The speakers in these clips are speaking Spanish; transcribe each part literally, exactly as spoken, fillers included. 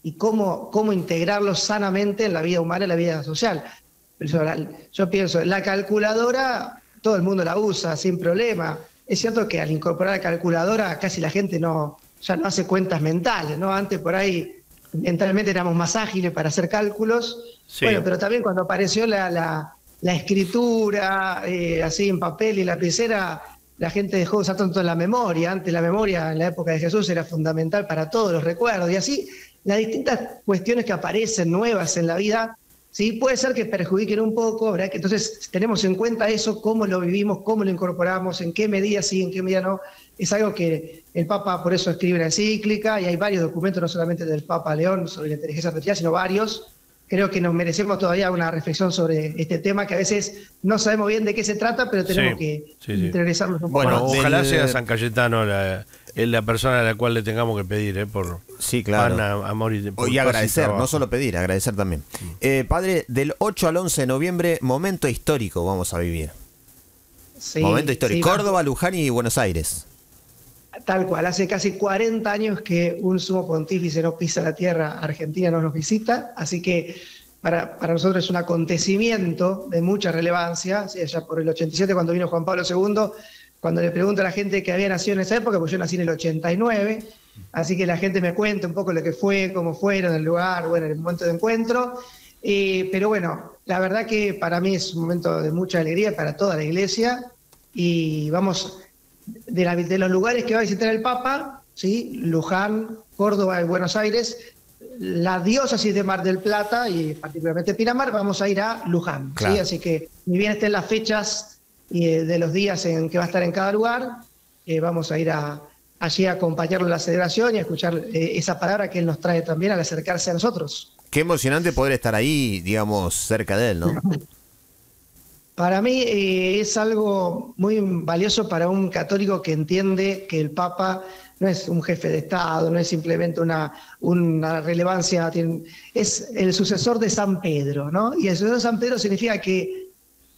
y cómo, cómo integrarlos sanamente en la vida humana, en la vida social. Yo, yo pienso, la calculadora, todo el mundo la usa sin problema. Es cierto que al incorporar la calculadora casi la gente no, ya no hace cuentas mentales, ¿no? Antes por ahí mentalmente éramos más ágiles para hacer cálculos. Sí. Bueno, pero también cuando apareció la, la, la escritura, eh, así en papel y lapicera, la gente dejó de usar tanto la memoria. Antes la memoria en la época de Jesús era fundamental para todos los recuerdos. Y así las distintas cuestiones que aparecen nuevas en la vida, sí, puede ser que perjudiquen un poco, ¿verdad? Que entonces tenemos en cuenta eso, cómo lo vivimos, cómo lo incorporamos, en qué medida sí, en qué medida no. Es algo que el Papa por eso escribe una encíclica, y hay varios documentos, no solamente del Papa León sobre la inteligencia artificial, sino varios. Creo que nos merecemos todavía una reflexión sobre este tema, que a veces no sabemos bien de qué se trata, pero tenemos sí, que sí, sí. interiorizarnos un poco. Bueno, más. ojalá sea San Cayetano la, la persona a la cual le tengamos que pedir, ¿eh? Por sí, claro. pan, amor y, por y agradecer, no solo pedir, agradecer también. Mm. Eh, padre, del ocho al once de noviembre, momento histórico vamos a vivir. Sí, momento histórico. Sí, Córdoba, Luján y Buenos Aires. Tal cual, hace casi cuarenta años que un sumo pontífice no pisa la tierra argentina, no nos visita, así que para, para nosotros es un acontecimiento de mucha relevancia. ¿Sí? Allá por el ochenta y siete, cuando vino Juan Pablo segundo, cuando le pregunto a la gente que había nacido en esa época, pues yo nací en el ochenta y nueve, así que la gente me cuenta un poco lo que fue, cómo fueron, el lugar, bueno, el momento de encuentro. Eh, pero bueno, la verdad que para mí es un momento de mucha alegría para toda la Iglesia, y vamos... De, la, de los lugares que va a visitar el Papa, ¿sí? Luján, Córdoba y Buenos Aires, la diócesis de Mar del Plata y particularmente Pinamar, vamos a ir a Luján. Claro. ¿Sí? Así que, ni bien estén las fechas eh, de los días en que va a estar en cada lugar, eh, vamos a ir a, allí a acompañarlo en la celebración y a escuchar eh, esa palabra que él nos trae también al acercarse a nosotros. Qué emocionante poder estar ahí, digamos, cerca de él, ¿no? Para mí eh, es algo muy valioso para un católico que entiende que el Papa no es un jefe de Estado, no es simplemente una, una relevancia, tiene, es el sucesor de San Pedro, ¿no? Y el sucesor de San Pedro significa que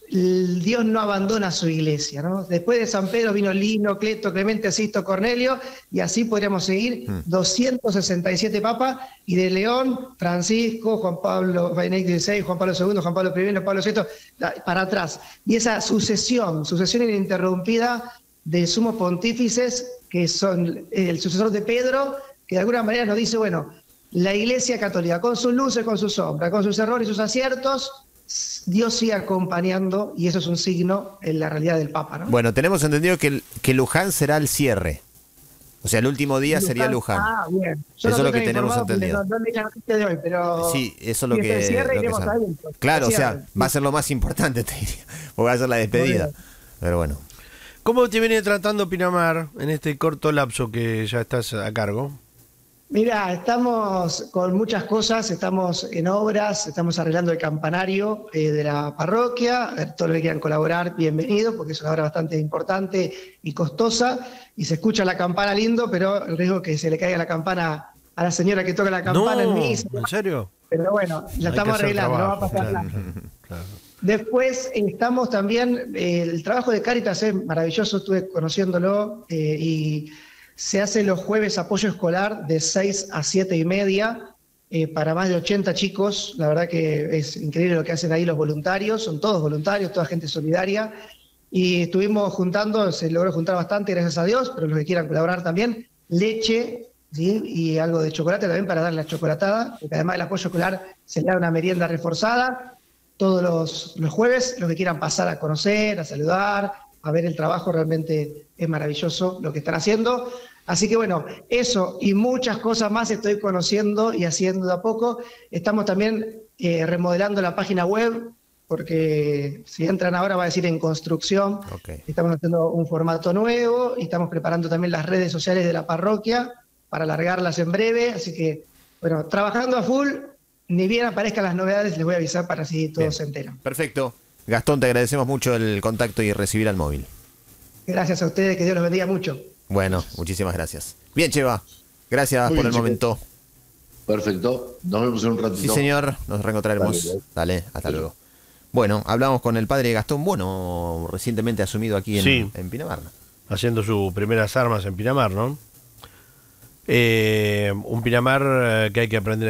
el Dios no abandona a su iglesia, ¿no? Después de San Pedro vino Lino, Cleto, Clemente, Sisto, Cornelio, y así podríamos seguir, mm. doscientos sesenta y siete papas, y de León, Francisco, Juan Pablo, Benedicto dieciséis, Juan Pablo segundo, Juan Pablo primero, Pablo sexto, para atrás. Y esa sucesión, sucesión ininterrumpida de sumos pontífices, que son el sucesor de Pedro, que de alguna manera nos dice, bueno, la Iglesia Católica, con sus luces, con sus sombras, con sus errores y sus aciertos, Dios sigue acompañando, y eso es un signo en la realidad del Papa, ¿no? Bueno, tenemos entendido que, que Luján será el cierre. O sea, el último día Luján, sería Luján. Ah, bien. Yo eso no es lo que tenemos entendido. No, no leí la noticia de hoy, pero... Sí, eso es lo que... El cierre lo iremos que a ver. Claro, o sea, va a ser lo más importante, te diría. Porque va a ser la despedida. Bueno. Pero bueno. ¿Cómo te viene tratando Pinamar en este corto lapso que ya estás a cargo? Mira, estamos con muchas cosas, estamos en obras, estamos arreglando el campanario eh, de la parroquia. Todos los que quieran colaborar, bienvenidos, porque es una obra bastante importante y costosa, y se escucha la campana lindo, pero el riesgo es que se le caiga la campana a la señora que toca la campana no, en misa. ¿En serio? Pero bueno, la Hay estamos arreglando, trabajo, no va a pasar claro, nada. claro. Después estamos también, eh, el trabajo de Cáritas es maravilloso, estuve conociéndolo, eh, y se hace los jueves apoyo escolar de seis a siete y media eh, para más de ochenta chicos. La verdad que es increíble lo que hacen ahí los voluntarios, son todos voluntarios, toda gente solidaria. Y estuvimos juntando, se logró juntar bastante, gracias a Dios, pero los que quieran colaborar también, leche, ¿sí? Y algo de chocolate también para darle la chocolatada, porque además del apoyo escolar se le da una merienda reforzada todos los, los jueves. Los que quieran pasar a conocer, a saludar, a ver el trabajo, realmente es maravilloso lo que están haciendo. Así que bueno, eso y muchas cosas más estoy conociendo y haciendo de a poco. Estamos también eh, remodelando la página web, porque si entran ahora va a decir en construcción. Okay. Estamos haciendo un formato nuevo y estamos preparando también las redes sociales de la parroquia para alargarlas en breve. Así que, bueno, trabajando a full, ni bien aparezcan las novedades, les voy a avisar para así todos bien. Se enteran. Perfecto. Gastón, te agradecemos mucho el contacto y recibir al móvil. Gracias a ustedes, que Dios los bendiga mucho. Bueno, muchísimas gracias. Bien, Cheva, gracias Muy por bien, el chicos. momento. Perfecto, nos vemos en un ratito. Sí, señor, nos reencontraremos. Dale, Dale hasta Dale. luego. Bueno, hablamos con el padre Gastón Bueno, recientemente asumido aquí en, sí, en Pinamar. Haciendo sus primeras armas en Pinamar, ¿no? Eh, un Pinamar que hay que aprender